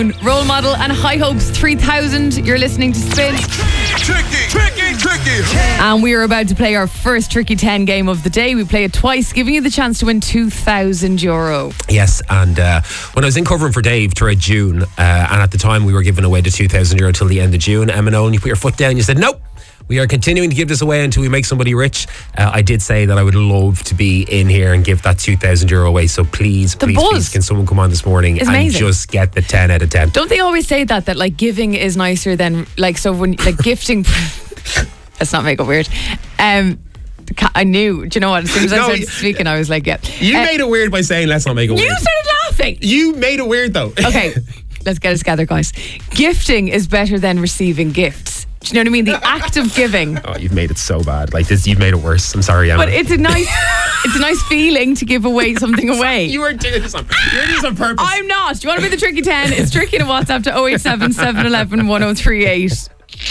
Role Model and High Hopes 3000. You're listening to Spin. Tricky. And we are about to play our first Tricky 10 game of the day. We play it twice, giving you the chance to win €2,000. Yes, and when I was in covering for Dave throughout June, and at the time we were giving away the €2,000 till the end of June, Emma Nolan, you put your foot down, you said, nope, we are continuing to give this away until we make somebody rich. I did say that I would love to be in here and give that €2,000 away, so please, can someone come on this morning and just get the 10 out of 10. Don't they always say that like giving is nicer than, like, so when, like, gifting... Let's not make it weird. I knew, do you know what? As soon as I started speaking, I was like, yeah. You made it weird by saying let's not make it weird. You started laughing. You made it weird though. Okay, let's get it together, guys. Gifting is better than receiving gifts. Do you know what I mean? The act of giving. Oh, you've made it so bad. Like this, you've made it worse. I'm sorry, Emma. But it's a nice feeling to give away something away. You're doing this on purpose. I'm not. Do you want to be the Tricky 10? It's tricky to WhatsApp to 087 711 1038.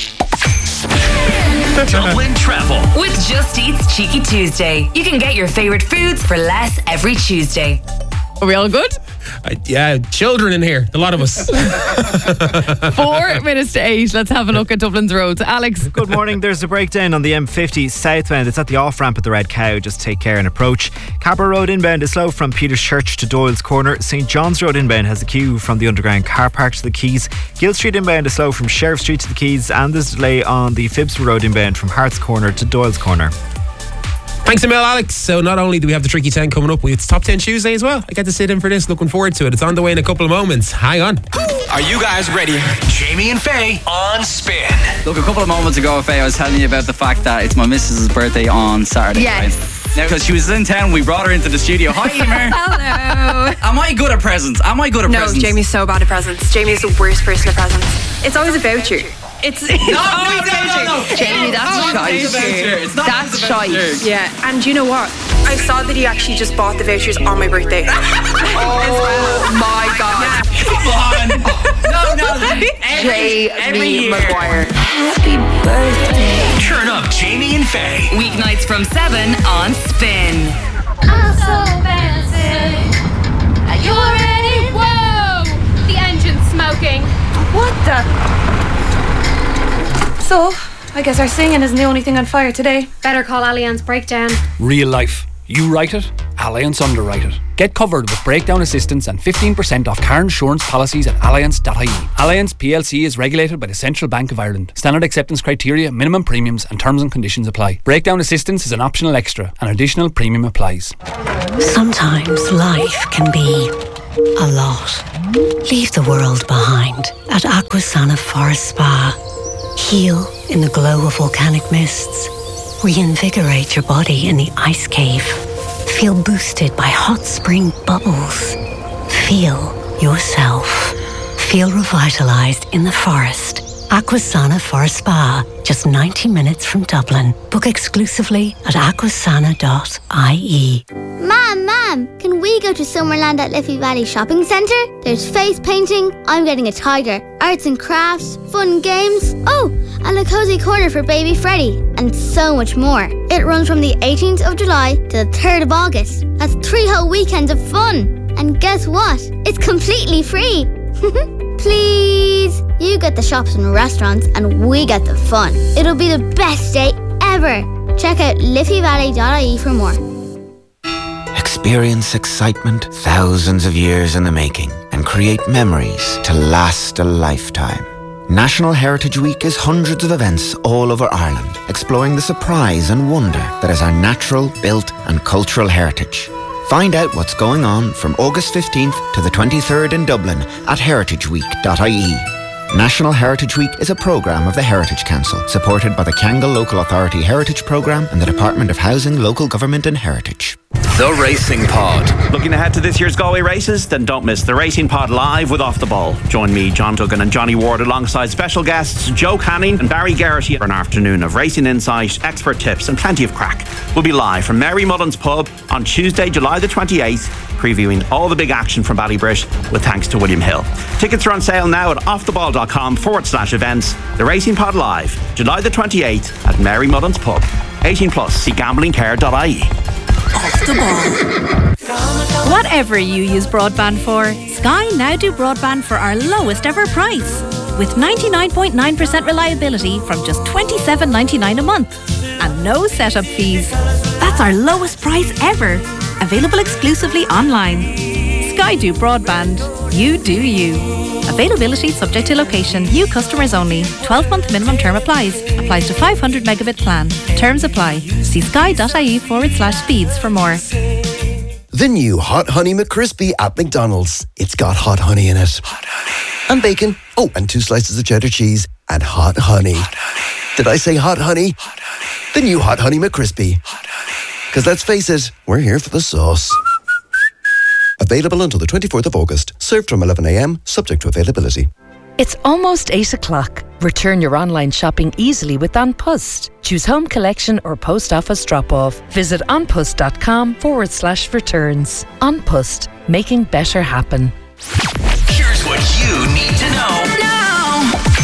Dublin Travel with Just Eat's Cheeky Tuesday. You can get your favourite foods for less every Tuesday. Are we all good? Yeah, children in here, a lot of us. 4 minutes to 8. Let's have a look at Dublin's roads. Alex. Good morning. There's a breakdown on the M50 southbound. It's at the off-ramp at the Red Cow. Just take care and approach. Cabra Road inbound is slow from Peter's Church to Doyle's Corner. St John's Road inbound has a queue from the underground car park to the Quays. Gill Street inbound is slow from Sheriff Street to the Quays, and there's a delay on the Phibsborough Road inbound from Hart's Corner to Doyle's Corner. Thanks a mil, Alex. So not only do we have the Tricky 10 coming up, it's Top 10 Tuesday as well. I get to sit in for this. Looking forward to it. It's on the way in a couple of moments. Hang on. Are you guys ready? Jamie and Faye on Spin. Look, a couple of moments ago, Faye, I was telling you about the fact that it's my missus's birthday on Saturday. Yes. Right? Now, because she was in town, we brought her into the studio. Hi, Emer. Hello. Am I good at presents? No, Jamie's so bad at presents. Jamie's the worst person at presents. It's always a voucher. It's always a voucher. Jamie, that's shite. That's shite. Yeah, and you know what? I saw that he actually just bought the vouchers on my birthday. Oh my God. Come on. No. Every year. Maguire. Happy birthday. Turn up Jamie and Faye. Weeknights from 7 on Spin. I'm so fancy. Are you ready? Whoa! The engine's smoking. What the? So, I guess our singing isn't the only thing on fire today. Better call Allianz Breakdown. Real life. You write it, Allianz underwrite it. Get covered with breakdown assistance and 15% off car insurance policies at allianz.ie. Allianz PLC is regulated by the Central Bank of Ireland. Standard acceptance criteria, minimum premiums and terms and conditions apply. Breakdown assistance is an optional extra. An additional premium applies. Sometimes life can be a lot. Leave the world behind at Aquasana Forest Spa. Heal in the glow of volcanic mists. Reinvigorate your body in the ice cave. Feel boosted by hot spring bubbles. Feel yourself. Feel revitalized in the forest. Aquasana Forest Spa, just 90 minutes from Dublin. Book exclusively at aquasana.ie. Mom, can we go to Summerland at Liffey Valley Shopping Centre? There's face painting, I'm getting a tiger, arts and crafts, fun games, and a cozy corner for baby Freddie, and so much more. It runs from the 18th of July to the 3rd of August. That's 3 whole weekends of fun. And guess what? It's completely free. Please. You get the shops and restaurants and we get the fun. It'll be the best day ever. Check out liffeyvalley.ie for more. Experience excitement thousands of years in the making and create memories to last a lifetime. National Heritage Week is hundreds of events all over Ireland, exploring the surprise and wonder that is our natural, built and cultural heritage. Find out what's going on from August 15th to the 23rd in Dublin at heritageweek.ie. National Heritage Week is a programme of the Heritage Council, supported by the Kangol Local Authority Heritage Programme and the Department of Housing, Local Government and Heritage. The Racing Pod. Looking ahead to this year's Galway races? Then don't miss the Racing Pod live with Off the Ball. Join me, John Duggan and Johnny Ward alongside special guests Joe Canning and Barry Garrity for an afternoon of racing insight, expert tips and plenty of crack. We'll be live from Mary Mullen's Pub on Tuesday, July the 28th, previewing all the big action from Ballybrit with thanks to William Hill. Tickets are on sale now at offtheball.com/events. The Racing Pod live, July the 28th at Mary Mullen's Pub. 18 plus, see gamblingcare.ie. Off the Ball. Whatever you use broadband for, Sky now do broadband for our lowest ever price. With 99.9% reliability from just $27.99 a month. And no setup fees. That's our lowest price ever. Available exclusively online. Sky do broadband. You do you. Availability subject to location. New customers only. 12-month minimum term applies. Applies to 500 megabit plan. Terms apply. See sky.ie/speeds for more. The new Hot Honey McCrispy at McDonald's. It's got hot honey in it. Hot honey. And bacon. Oh, and 2 slices of cheddar cheese. And hot honey. Hot honey. Did I say hot honey? Hot honey. The new Hot Honey McCrispy. Hot honey. Because let's face it, we're here for the sauce. Available until the 24th of August. Served from 11 a.m, subject to availability. It's almost 8 o'clock. Return your online shopping easily with An Post. Choose home collection or post office drop-off. Visit anpost.com/returns. An Post, making better happen. Here's what you need to know now.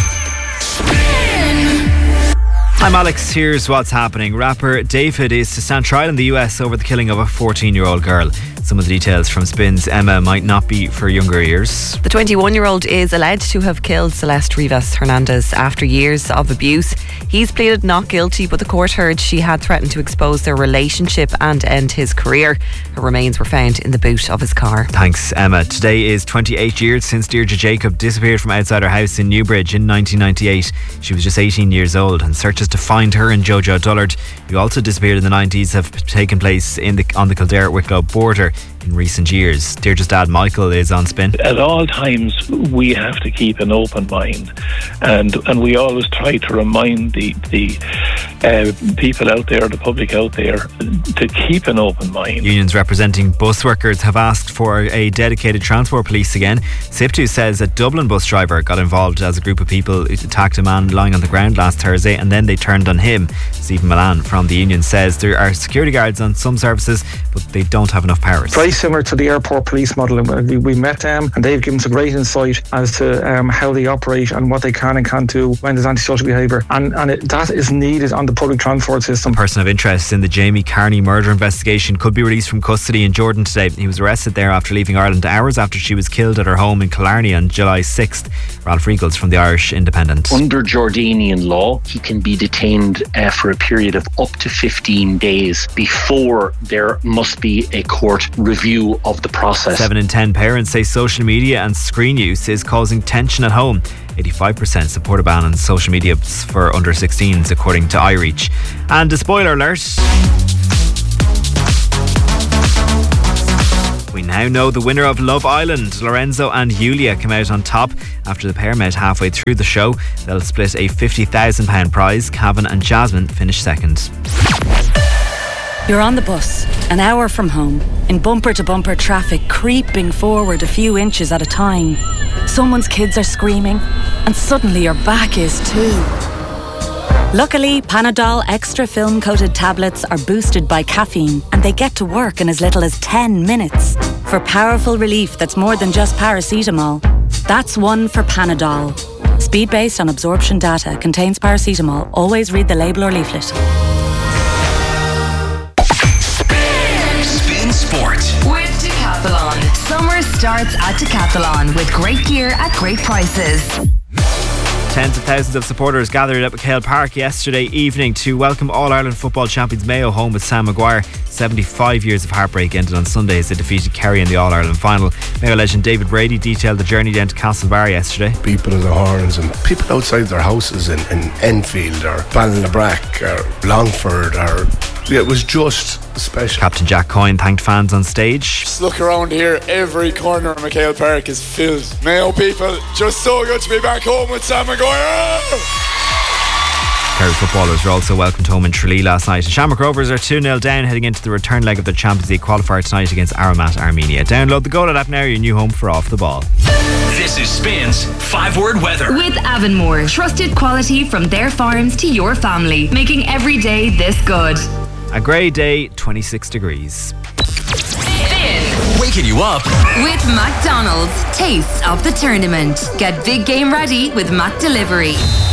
Spin. I'm Alex, here's what's happening. Rapper David is to stand trial in the US over the killing of a 14-year-old girl. Some of the details from Spin's Emma might not be for younger ears. The 21-year-old is alleged to have killed Celeste Rivas Hernandez after years of abuse. He's pleaded not guilty, but the court heard she had threatened to expose their relationship and end his career. Her remains were found in the boot of his car. Thanks, Emma. Today is 28 years since Deirdre Jacob disappeared from outside her house in Newbridge in 1998. She was just 18 years old, and searches to find her and Jojo Dullard, who also disappeared in the 90s, have taken place on the Kildare-Wicklow border in recent years. Deirdre's dad Michael is on Spin. At all times we have to keep an open mind, and we always try to remind the people out there, the public out there, to keep an open mind. Unions representing bus workers have asked for a dedicated transport police again. SIPTU says a Dublin bus driver got involved as a group of people attacked a man lying on the ground last Thursday, and then they turned on him. Stephen Milan from the union says there are security guards on some services, but they don't have enough powers. Very similar to the airport police model, and we met them, and they've given us a great insight as to how they operate and what they can and can't do when there's antisocial behaviour, and that is needed on the public transport system. A person of interest in the Jamie Carney murder investigation could be released from custody in Jordan today. He was arrested there after leaving Ireland hours after she was killed at her home in Killarney on July 6th. Ralph Riegels from the Irish Independent. Under Jordanian law, he can be detained for a period of up to 15 days before there must be a court review of the process. 7 in 10 parents say social media and screen use is causing tension at home. 85% support a ban on social media for under 16s, according to iReach. And a spoiler alert. We now know the winner of Love Island. Lorenzo and Yulia come out on top after the pair met halfway through the show. They'll split a £50,000 prize. Cavan and Jasmine finished second. You're on the bus, an hour from home, in bumper-to-bumper traffic, creeping forward a few inches at a time. Someone's kids are screaming, and suddenly your back is too. Luckily, Panadol Extra film-coated tablets are boosted by caffeine, and they get to work in as little as 10 minutes. For powerful relief that's more than just paracetamol. That's one for Panadol. Speed based on absorption data, contains paracetamol. Always read the label or leaflet. Sport with Decathlon. Summer starts at Decathlon with great gear at great prices. Tens of thousands of supporters gathered at McHale Park yesterday evening to welcome All-Ireland football champions Mayo home with Sam Maguire. 75 years of heartbreak ended on Sunday as they defeated Kerry in the All-Ireland final. Mayo legend David Brady detailed the journey down to Castlebar yesterday. People at the horns and people outside their houses in Enfield or Ballinlabrack or Longford or... Yeah, it was just special. Captain Jack Coyne thanked fans on stage. Just look around here, every corner of McHale Park is filled. Mayo people, just so good to be back home with Sam Maguire. Kerry footballers were also welcomed home in Tralee last night. Shamrock Rovers are 2-0 down heading into the return leg of the Champions League qualifier tonight against Aramat Armenia. Download the Goal app now, your new home for Off the Ball. This is Spin's 5-word weather. With Avonmore, trusted quality from their farms to your family, making every day this good. A grey day, 26 degrees. Waking you up with McDonald's. Taste of the tournament. Get big game ready with Mac Delivery.